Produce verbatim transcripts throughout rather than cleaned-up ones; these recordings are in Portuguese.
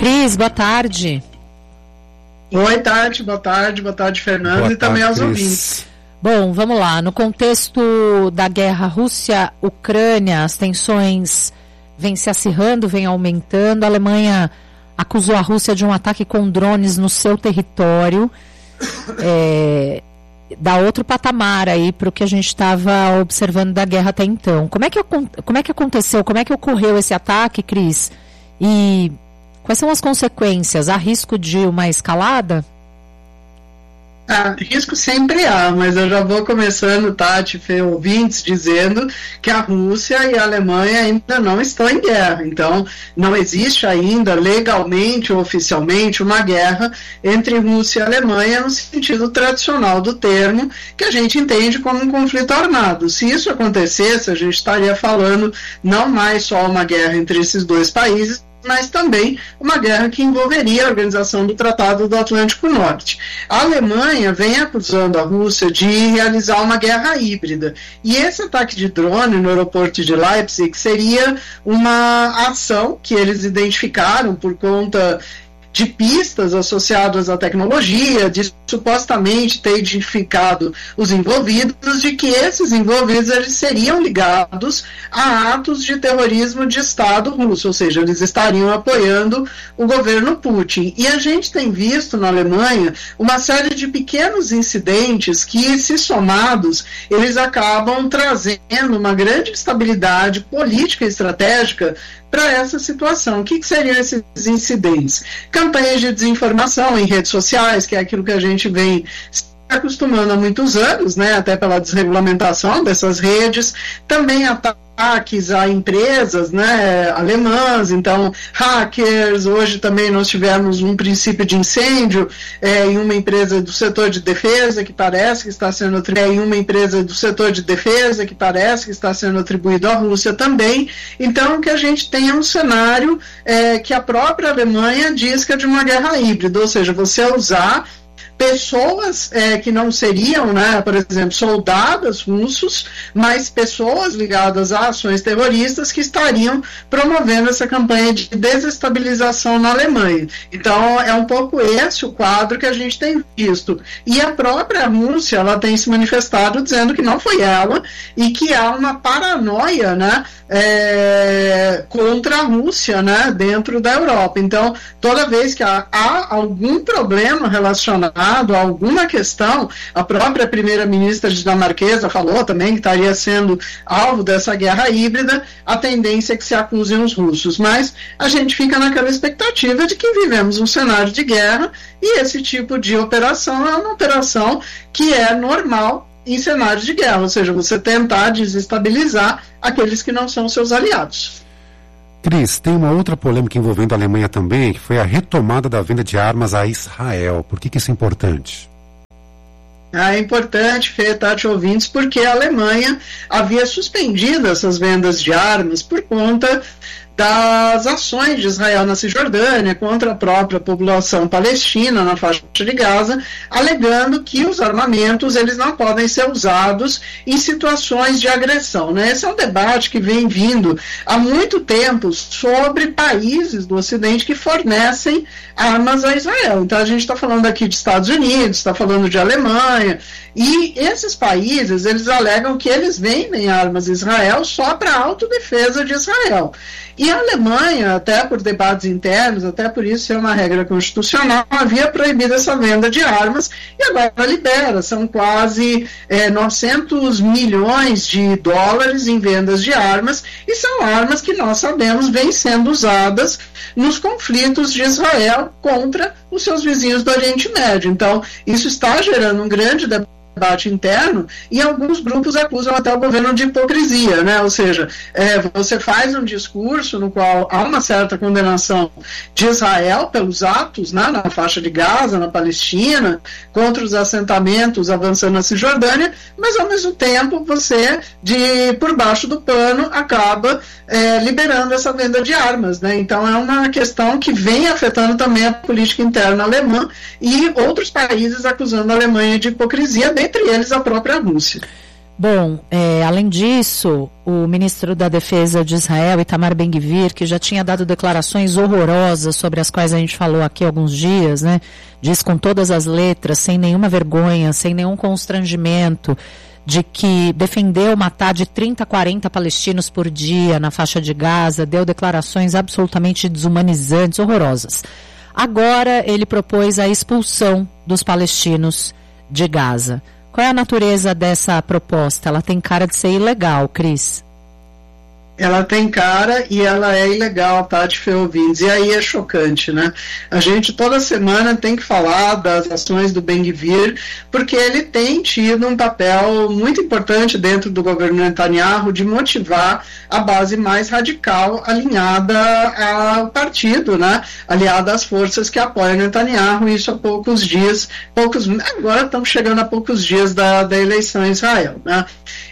Cris, boa tarde. Oi, Tati, boa tarde, boa tarde, Fernando, boa e também tarde, aos Cris. ouvintes. Bom, vamos lá. No contexto da guerra Rússia-Ucrânia, as tensões vêm se acirrando, vêm aumentando. A Alemanha acusou a Rússia de um ataque com drones no seu território. É, dá outro patamar aí para o que a gente estava observando da guerra até então. Como é que, como é que aconteceu, como é que ocorreu esse ataque, Cris? E quais são as consequências? Há risco de uma escalada? Ah, risco sempre há, mas eu já vou começando, Tati, Fê, ouvintes, dizendo que a Rússia e a Alemanha ainda não estão em guerra. Então, não existe ainda, legalmente ou oficialmente, uma guerra entre Rússia e Alemanha no sentido tradicional do termo, que a gente entende como um conflito armado. Se isso acontecesse, a gente estaria falando não mais só uma guerra entre esses dois países, mas também uma guerra que envolveria a organização do Tratado do Atlântico Norte. A Alemanha vem acusando a Rússia de realizar uma guerra híbrida. E esse ataque de drone no aeroporto de Leipzig seria uma ação que eles identificaram por conta de pistas associadas à tecnologia, de supostamente ter identificado os envolvidos, de que esses envolvidos eles seriam ligados a atos de terrorismo de Estado russo, ou seja, eles estariam apoiando o governo Putin. E a gente tem visto na Alemanha uma série de pequenos incidentes que, se somados, eles acabam trazendo uma grande instabilidade política e estratégica para essa situação. O que, que seriam esses incidentes? Campanhas de desinformação em redes sociais, que é aquilo que a gente vem se acostumando há muitos anos, né, até pela desregulamentação dessas redes, também ataques a empresas, né, alemãs, então hackers. Hoje também nós tivemos um princípio de incêndio é, em uma empresa do setor de defesa que parece que está sendo atribuído, em uma empresa do setor de defesa que parece que está sendo atribuído à Rússia também. Então que a gente tenha um cenário é, que a própria Alemanha diz que é de uma guerra híbrida, ou seja, você usar pessoas é, que não seriam, né, por exemplo, soldados russos, mas pessoas ligadas a ações terroristas que estariam promovendo essa campanha de desestabilização na Alemanha. Então, é um pouco esse o quadro que a gente tem visto. E a própria Rússia, ela tem se manifestado dizendo que não foi ela e que há uma paranoia, né, é, contra a Rússia, né, dentro da Europa. Então, toda vez que há, há algum problema relacionado a alguma questão, a própria primeira-ministra dinamarquesa falou também que estaria sendo alvo dessa guerra híbrida, a tendência é que se acusem os russos, mas a gente fica naquela expectativa de que vivemos um cenário de guerra e esse tipo de operação é uma operação que é normal em cenários de guerra, ou seja, você tentar desestabilizar aqueles que não são seus aliados. Cris, tem uma outra polêmica envolvendo a Alemanha também, que foi a retomada da venda de armas a Israel. Por que, que isso é importante? É importante, Fê, Tati, ouvintes, porque a Alemanha havia suspendido essas vendas de armas por conta das ações de Israel na Cisjordânia contra a própria população palestina na faixa de Gaza, alegando que os armamentos eles não podem ser usados em situações de agressão, né? Esse é um debate que vem vindo há muito tempo sobre países do Ocidente que fornecem armas a Israel. Então a gente está falando aqui de Estados Unidos, está falando de Alemanha, e esses países eles alegam que eles vendem armas a Israel só para a autodefesa de Israel. E a Alemanha, até por debates internos, até por isso ser uma regra constitucional, havia proibido essa venda de armas e agora libera. São quase é, novecentos milhões de dólares em vendas de armas e são armas que nós sabemos vêm sendo usadas nos conflitos de Israel contra os seus vizinhos do Oriente Médio. Então, isso está gerando um grande debate debate interno, e alguns grupos acusam até o governo de hipocrisia, né? Ou seja, é, você faz um discurso no qual há uma certa condenação de Israel pelos atos, né, na faixa de Gaza, na Palestina, contra os assentamentos avançando na Cisjordânia, mas ao mesmo tempo você, de por baixo do pano, acaba é, liberando essa venda de armas, né? Então é uma questão que vem afetando também a política interna alemã e outros países acusando a Alemanha de hipocrisia, dentre eles a própria Rússia. Bom, é, além disso, o ministro da Defesa de Israel, Itamar Ben-Gvir, que já tinha dado declarações horrorosas sobre as quais a gente falou aqui há alguns dias, né? Diz com todas as letras, sem nenhuma vergonha, sem nenhum constrangimento, de que defendeu matar de trinta a quarenta palestinos por dia na faixa de Gaza, deu declarações absolutamente desumanizantes, horrorosas. Agora ele propôs a expulsão dos palestinos de Gaza. Qual é a natureza dessa proposta? Ela tem cara de ser ilegal, Cris. Ela tem cara e ela é ilegal, Tati Ferrovindes. E aí é chocante, né? A gente toda semana tem que falar das ações do Ben-Gvir, porque ele tem tido um papel muito importante dentro do governo Netanyahu de motivar a base mais radical alinhada ao partido, né? Aliada às forças que apoiam Netanyahu, isso há poucos dias, poucos, agora estamos chegando a poucos dias da, da eleição em Israel, né?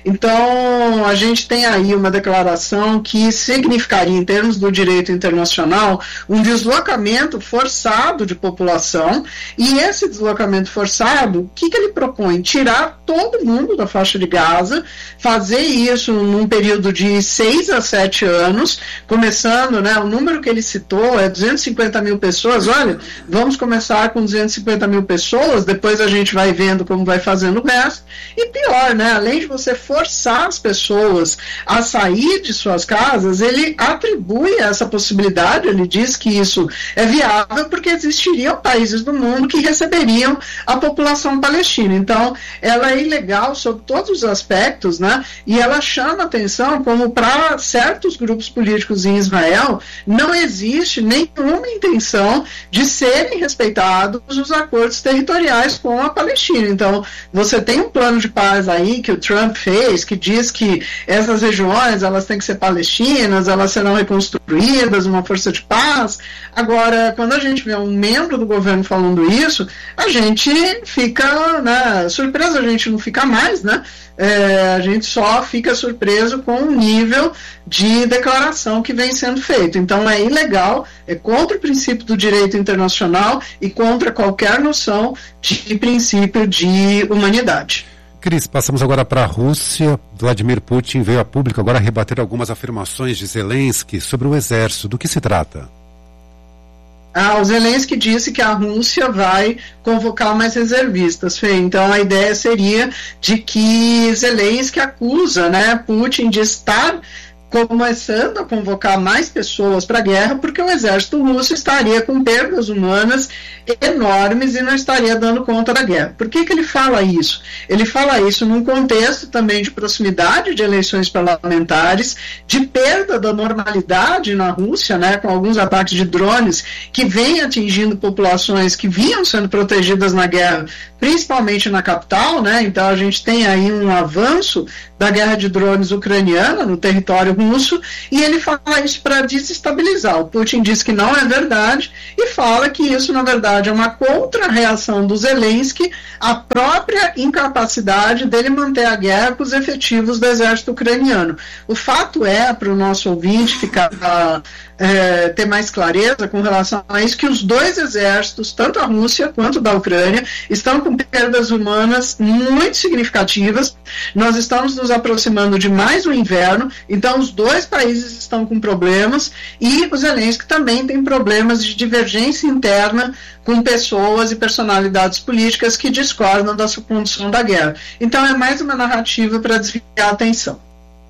Então, a gente tem aí uma declaração que significaria, em termos do direito internacional, um deslocamento forçado de população, e esse deslocamento forçado, o que, que ele propõe? Tirar todo mundo da faixa de Gaza, fazer isso num período de seis a sete anos, começando, né, o número que ele citou é duzentas e cinquenta mil pessoas. Olha, vamos começar com duzentas e cinquenta mil pessoas, depois a gente vai vendo como vai fazendo o resto, e pior, né, além de você forçar as pessoas a sair de suas casas, ele atribui essa possibilidade, ele diz que isso é viável porque existiriam países do mundo que receberiam a população palestina. Então, ela é ilegal sob todos os aspectos, né? E ela chama atenção como para certos grupos políticos em Israel não existe nenhuma intenção de serem respeitados os acordos territoriais com a Palestina. Então, você tem um plano de paz aí que o Trump fez, que diz que essas regiões, elas têm que ser palestinas, elas serão reconstruídas, uma força de paz. Agora, quando a gente vê um membro do governo falando isso, a gente fica, né, surpreso, a gente não fica mais, né? É, a gente só fica surpreso com o nível de declaração que vem sendo feito. Então é ilegal, é contra o princípio do direito internacional e contra qualquer noção de princípio de humanidade. Cris, passamos agora para a Rússia. Vladimir Putin veio a público agora rebater algumas afirmações de Zelensky sobre o exército. Do que se trata? Ah, o Zelensky disse que a Rússia vai convocar mais reservistas, Fê. Então a ideia seria de que Zelensky acusa, né, Putin de estar começando a convocar mais pessoas para a guerra, porque o exército russo estaria com perdas humanas enormes e não estaria dando conta da guerra. Por que que ele fala isso? Ele fala isso num contexto também de proximidade de eleições parlamentares, de perda da normalidade na Rússia, né, com alguns ataques de drones que vêm atingindo populações que vinham sendo protegidas na guerra, principalmente na capital, né? Então a gente tem aí um avanço da guerra de drones ucraniana no território russo, e ele fala isso para desestabilizar. O Putin diz que não é verdade e fala que isso, na verdade, é uma contra-reação do Zelensky à própria incapacidade dele manter a guerra com os efetivos do exército ucraniano. O fato é, para o nosso ouvinte ficar, é, ter mais clareza com relação a isso, que os dois exércitos, tanto a Rússia quanto da Ucrânia, estão com perdas humanas muito significativas. Nós estamos nos aproximando de mais um inverno, então os dois países estão com problemas, e o Zelensky também tem problemas de divergência interna com pessoas e personalidades políticas que discordam da sua condução da guerra. Então é mais uma narrativa para desviar a atenção.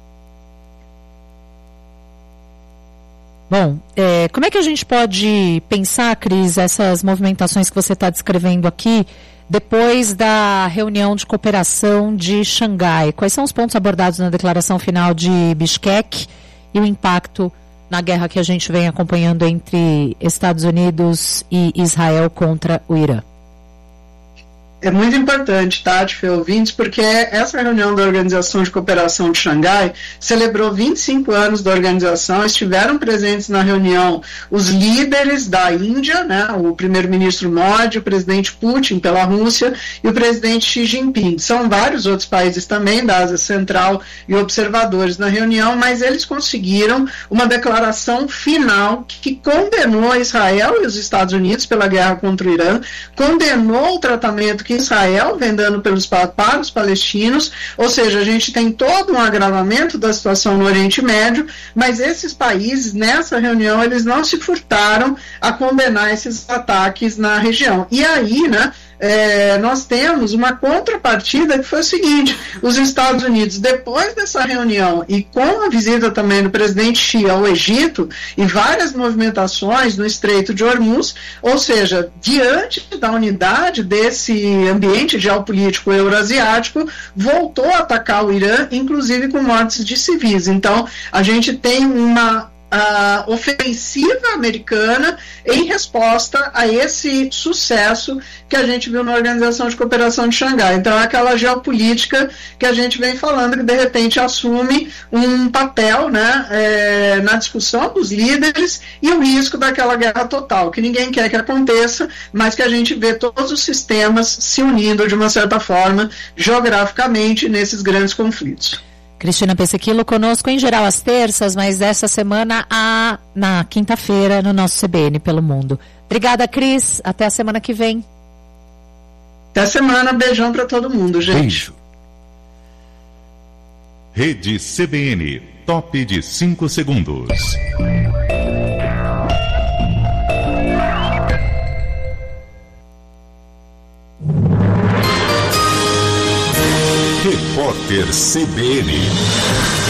Bom, é, como é que a gente pode pensar, Cris, essas movimentações que você está descrevendo aqui, depois da reunião de cooperação de Xangai? Quais são os pontos abordados na declaração final de Bishkek e o impacto na guerra que a gente vem acompanhando entre Estados Unidos e Israel contra o Irã? É muito importante, Tati, Fê, ouvintes, porque essa reunião da Organização de Cooperação de Xangai celebrou vinte e cinco anos da organização. Estiveram presentes na reunião os líderes da Índia, né, o primeiro-ministro Modi, o presidente Putin pela Rússia e o presidente Xi Jinping. São vários outros países também da Ásia Central e observadores na reunião, mas eles conseguiram uma declaração final que condenou Israel e os Estados Unidos pela guerra contra o Irã, condenou o tratamento que que Israel vem dando pelos, para os palestinos, ou seja, a gente tem todo um agravamento da situação no Oriente Médio, mas esses países, nessa reunião, eles não se furtaram a condenar esses ataques na região. E aí, né, É, nós temos uma contrapartida que foi o seguinte: os Estados Unidos, depois dessa reunião e com a visita também do presidente Xi ao Egito e várias movimentações no Estreito de Hormuz, ou seja, diante da unidade desse ambiente geopolítico eurasiático, voltou a atacar o Irã, inclusive com mortes de civis. Então, a gente tem uma a ofensiva americana em resposta a esse sucesso que a gente viu na Organização de Cooperação de Xangai. Então é aquela geopolítica que a gente vem falando, que de repente assume um papel, né, é, na discussão dos líderes, e o risco daquela guerra total, que ninguém quer que aconteça, mas que a gente vê todos os sistemas se unindo de uma certa forma geograficamente nesses grandes conflitos. Cristina Pessequilo conosco em geral às terças, mas essa semana a, na quinta-feira no nosso C B N pelo Mundo. Obrigada, Cris. Até a semana que vem. Até a semana. Beijão para todo mundo, gente. Beijo. Rede C B N. Top de cinco segundos. Repórter C B N.